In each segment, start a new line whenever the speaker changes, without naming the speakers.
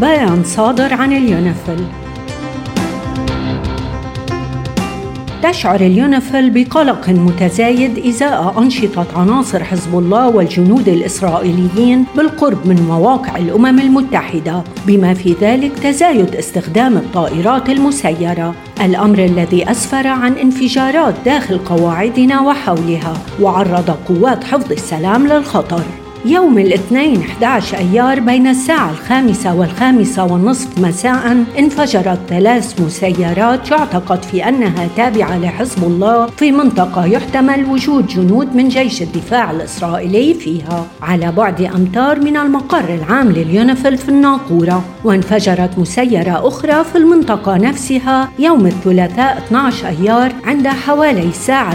بيان صادر عن اليونيفيل. تشعر اليونيفيل بقلق متزايد إزاء أنشطة عناصر حزب الله والجنود الإسرائيليين بالقرب من مواقع الأمم المتحدة، بما في ذلك تزايد استخدام الطائرات المسيرة، الأمر الذي أسفر عن انفجارات داخل قواعدنا وحولها وعرض قوات حفظ السلام للخطر. يوم الاثنين 11 أيار بين الساعة 5 و5:30 مساء انفجرت 3 مسيرات يعتقد في أنها تابعة لحزب الله في منطقة يحتمل وجود جنود من جيش الدفاع الإسرائيلي فيها على بعد أمتار من المقر العام لليونيفيل في الناقورة. وانفجرت مسيرة أخرى في المنطقة نفسها يوم الثلاثاء 12 أيار عند حوالي الساعة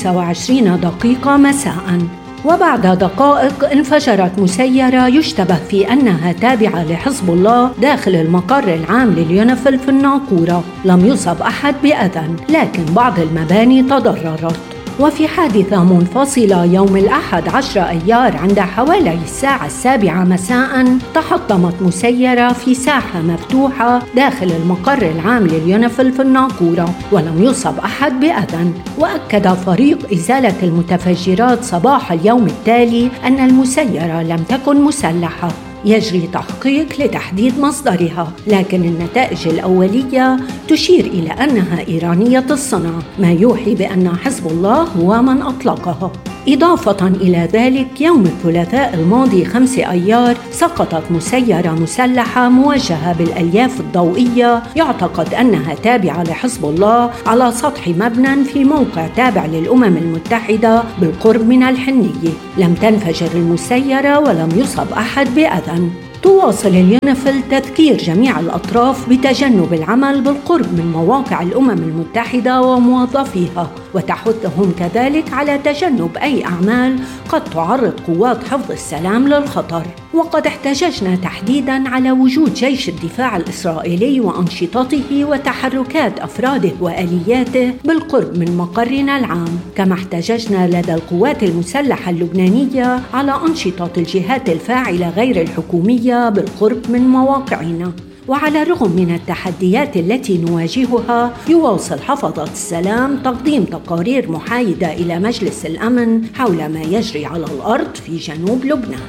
5:20 مساء. وبعد دقائق انفجرت مسيرة يشتبه في أنها تابعة لحزب الله داخل المقر العام لليونيفيل في الناقورة. لم يصب أحد بأذى، لكن بعض المباني تضررت. وفي حادثة منفصلة يوم الأحد 10 أيار عند حوالي الساعة 7 مساء تحطمت مسيرة في ساحة مفتوحة داخل المقر العام لليونيفيل في الناقورة ولم يصب أحد بأذى. وأكد فريق إزالة المتفجرات صباح اليوم التالي أن المسيرة لم تكن مسلحة. يجري تحقيق لتحديد مصدرها، لكن النتائج الأولية تشير إلى أنها إيرانية الصنع، ما يوحي بأن حزب الله هو من أطلقها. إضافة إلى ذلك يوم الثلاثاء الماضي 5 أيار سقطت مسيرة مسلحة موجهة بالألياف الضوئية يعتقد أنها تابعة لحزب الله على سطح مبنى في موقع تابع للأمم المتحدة بالقرب من الحنية. لم تنفجر المسيرة ولم يصب أحد بأذى. تواصل اليونيفيل تذكير جميع الأطراف بتجنب العمل بالقرب من مواقع الأمم المتحدة وموظفيها، وتحثهم كذلك على تجنب أي أعمال قد تعرض قوات حفظ السلام للخطر. وقد احتججنا تحديداً على وجود جيش الدفاع الإسرائيلي وأنشطته وتحركات أفراده وآلياته بالقرب من مقرنا العام، كما احتججنا لدى القوات المسلحة اللبنانية على أنشطة الجهات الفاعلة غير الحكومية بالقرب من مواقعنا. وعلى الرغم من التحديات التي نواجهها يواصل حفظة السلام تقديم تقارير محايدة إلى مجلس الأمن حول ما يجري على الأرض في جنوب لبنان.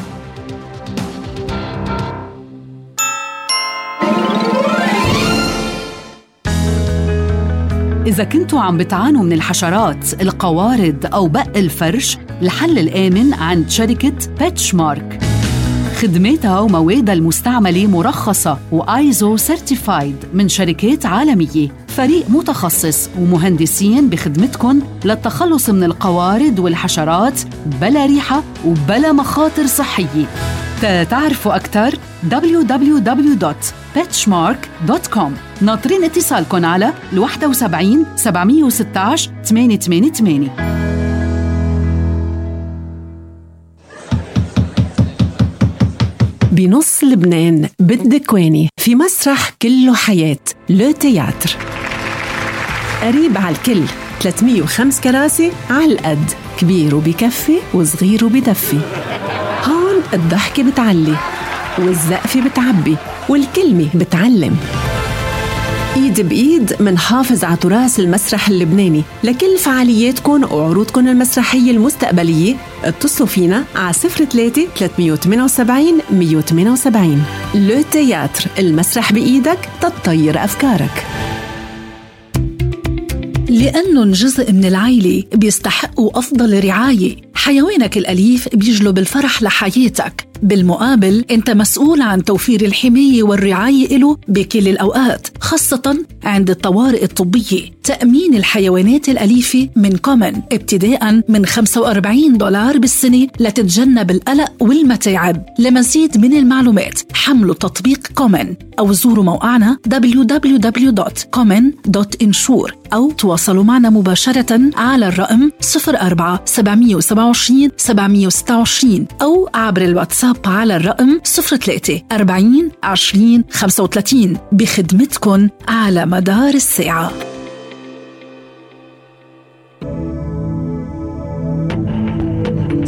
إذا كنتوا عم بتعانوا من الحشرات، القوارض أو بق الفرش، الحل الآمن عند شركة بيتشمارك. خدماتها وموادها المستعملة مرخصة وآيزو سيرتيفايد من شركات عالمية. فريق متخصص ومهندسين بخدمتكم للتخلص من القوارض والحشرات بلا ريحة وبلا مخاطر صحية. تعرفوا أكثر www.petchmark.com. ناطرين اتصالكم على 71 716 888.
بنص لبنان بالدكواني في مسرح كله حياة لو تياتر، قريب على الكل، 305 كراسي على القد، كبير وبكفي وصغير وبدفي. هون الضحكة بتعلي والزقفة بتعبي والكلمة بتعلم. ايد بايد منحافظ على تراث المسرح اللبناني. لكل فعالياتكم وعروضكم المسرحية المستقبلية اتصلوا فينا على 03 378 178. لو تياتر، المسرح بإيدك تطير أفكارك.
لأنهم جزء من العائلة بيستحقوا أفضل رعاية. حيوانك الأليف بيجلب الفرح لحياتك، بالمقابل أنت مسؤول عن توفير الحماية والرعاية له بكل الأوقات، خاصة عند الطوارئ الطبية. تأمين الحيوانات الأليفة من كومن ابتداء من $45 بالسنة لتتجنب القلق والمتاعب. لمزيد من المعلومات حملوا تطبيق كومن أو زوروا موقعنا www.common.insure أو تواصلوا معنا مباشرة على الرقم 04 727 726 أو عبر الواتساب على الرقم 03 40 20 35. بخدمتكن على مدار الساعة.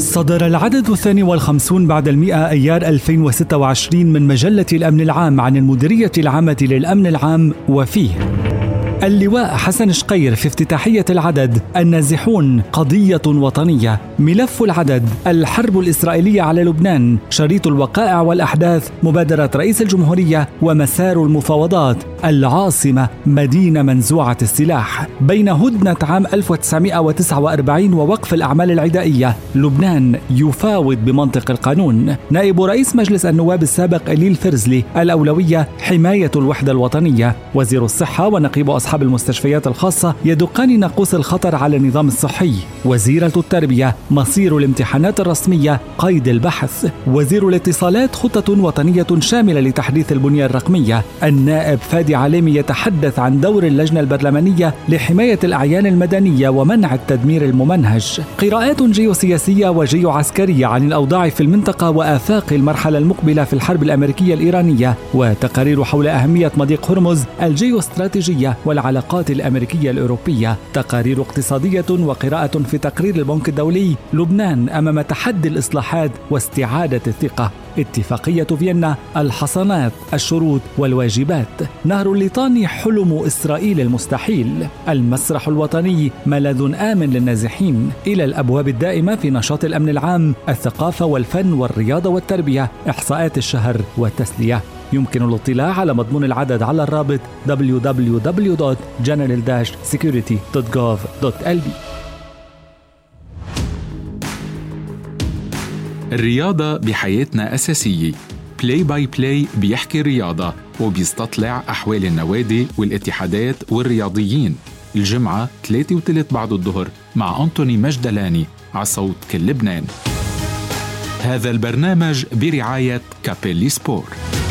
صدر العدد 52 بعد 100 أيار 2026 من مجلة الأمن العام عن المديرية العامة للأمن العام، وفيه اللواء حسن شقير في افتتاحية العدد: النازحون قضية وطنية. ملف العدد: الحرب الإسرائيلية على لبنان، شريط الوقائع والأحداث، مبادرة رئيس الجمهورية ومسار المفاوضات، العاصمة مدينة منزوعة السلاح. بين هدنة عام 1949 ووقف الأعمال العدائية، لبنان يفاوض بمنطق القانون. نائب رئيس مجلس النواب السابق إليل فرزلي: الأولوية حماية الوحدة الوطنية. وزير الصحة ونقيب أصحاب المستشفيات الخاصة يدقان ناقوس الخطر على النظام الصحي. وزيرة التربية: مصير الامتحانات الرسمية قيد البحث. وزير الاتصالات: خطة وطنية شاملة لتحديث البنية الرقمية. النائب فادي عليمي يتحدث عن دور اللجنة البرلمانية لحماية الأعيان المدنية ومنع التدمير الممنهج. قراءات جيوسياسية وجيوعسكرية عن الأوضاع في المنطقة وآفاق المرحلة المقبلة في الحرب الأمريكية الإيرانية. وتقارير حول أهمية مضيق هرمز الجيوستراتيجية والعلاقات الأمريكية الأوروبية. تقارير اقتصادية وقراءة في تقرير البنك الدولي: لبنان أمام تحدي الإصلاحات واستعادة الثقة. اتفاقية فيينا: الحصانات، الشروط والواجبات. نهر الليطاني: حلم إسرائيل المستحيل. المسرح الوطني: ملاذ آمن للنازحين. إلى الأبواب الدائمة في نشاط الأمن العام، الثقافة والفن والرياضة والتربية، إحصاءات الشهر والتسلية. يمكن الاطلاع على مضمون العدد على الرابط www.general-security.gov.lb.
الرياضة بحياتنا أساسية. بلاي باي بلاي بيحكي الرياضة وبيستطلع أحوال النوادي والاتحادات والرياضيين. الجمعة 3:03 بعد الظهر مع أنتوني مجدلاني على صوت كل لبنان. هذا البرنامج برعاية كابيلي سبور.